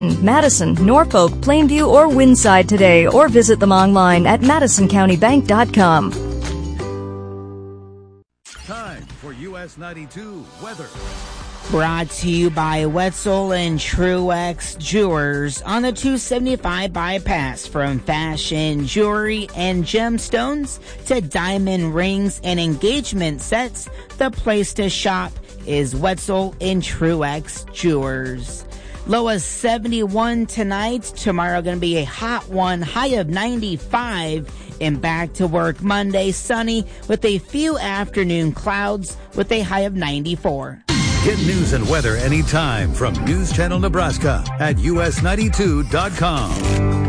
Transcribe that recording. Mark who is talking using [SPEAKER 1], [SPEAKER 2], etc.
[SPEAKER 1] Madison, Norfolk, Plainview, or Windside today, or visit them online at MadisonCountyBank.com.
[SPEAKER 2] Time for US 92 weather.
[SPEAKER 3] Brought to you by Wetzel and Truex Jewelers on the 275 bypass. From fashion, jewelry, and gemstones to diamond rings and engagement sets, the place to shop is Wetzel and Truex Jewelers. Low of 71 tonight. Tomorrow going to be a hot one, high of 95. And back to work Monday, sunny with a few afternoon clouds with a high of 94.
[SPEAKER 2] Get news and weather anytime from News Channel Nebraska at us92.com.